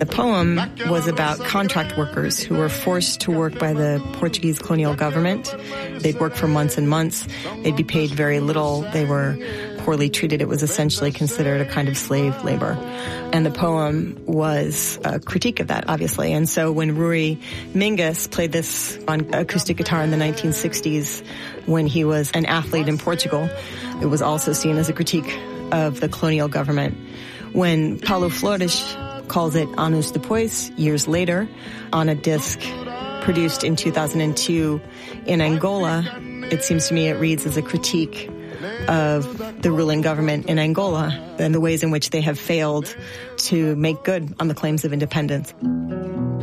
The poem was about contract workers who were forced to work by the Portuguese colonial government. They'd work for months and months. They'd be paid very little. They were poorly treated. It was essentially considered a kind of slave labor. And the poem was a critique of that, obviously. And so when Rui Mingus played this on acoustic guitar in the 1960s, when he was an athlete in Portugal, it was also seen as a critique of the colonial government. When Paulo Flores calls it Anos Depois, years later, on a disc produced in 2002 in Angola, it seems to me it reads as a critique of the ruling government in Angola and the ways in which they have failed to make good on the claims of independence.